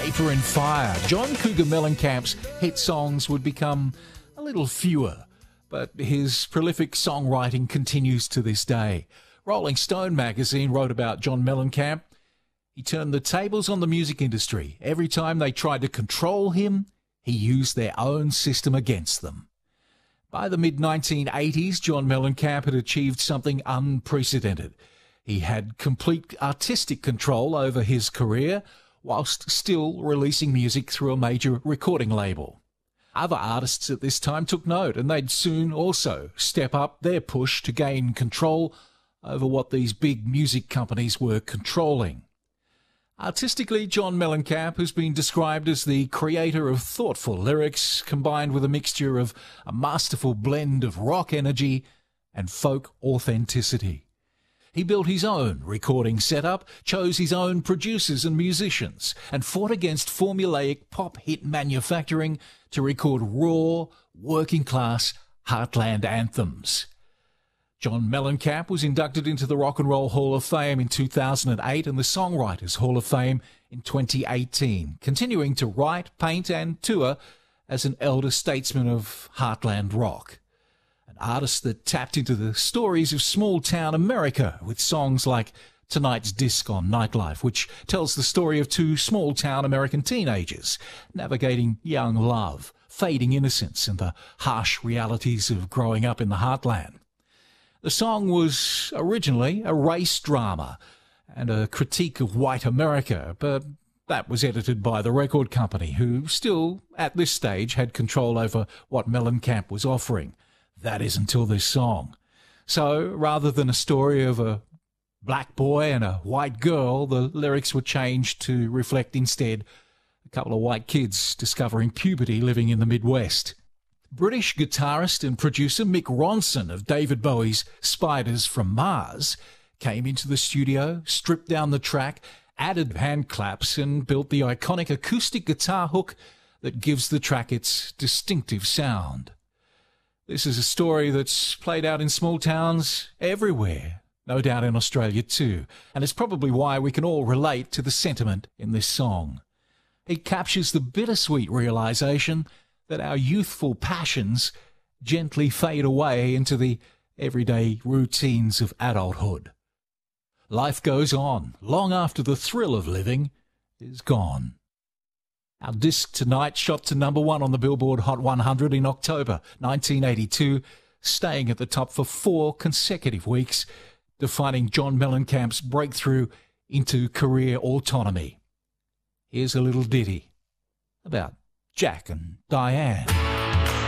Paper and Fire. John Cougar Mellencamp's hit songs would become a little fewer, but his prolific songwriting continues to this day. Rolling Stone magazine wrote about John Mellencamp. He turned the tables on the music industry. Every time they tried to control him, he used their own system against them. By the mid-1980s, John Mellencamp had achieved something unprecedented. He had complete artistic control over his career, whilst still releasing music through a major recording label. Other artists at this time took note, and they'd soon also step up their push to gain control over what these big music companies were controlling. Artistically, John Mellencamp has been described as the creator of thoughtful lyrics combined with a mixture of a masterful blend of rock energy and folk authenticity. He built his own recording setup, chose his own producers and musicians, and fought against formulaic pop hit manufacturing to record raw, working-class heartland anthems. John Mellencamp was inducted into the Rock and Roll Hall of Fame in 2008 and the Songwriters Hall of Fame in 2018, continuing to write, paint and tour as an elder statesman of heartland rock. An artist that tapped into the stories of small-town America with songs like Tonight's Disc on Nightlife, which tells the story of two small-town American teenagers navigating young love, fading innocence, and the harsh realities of growing up in the heartland. The song was originally a race drama and a critique of white America, but that was edited by the record company, who still, at this stage, had control over what Mellencamp was offering. That is until this song. So, rather than a story of a black boy and a white girl, the lyrics were changed to reflect instead a couple of white kids discovering puberty living in the Midwest. British guitarist and producer Mick Ronson of David Bowie's Spiders from Mars came into the studio, stripped down the track, added hand claps and built the iconic acoustic guitar hook that gives the track its distinctive sound. This is a story that's played out in small towns everywhere, no doubt in Australia too, and it's probably why we can all relate to the sentiment in this song. It captures the bittersweet realisation that our youthful passions gently fade away into the everyday routines of adulthood. Life goes on long after the thrill of living is gone. Our disc tonight shot to number 1 on the Billboard Hot 100 in October 1982, staying at the top for 4 consecutive weeks, defining John Mellencamp's breakthrough into career autonomy. Here's a little ditty about Jack and Diane.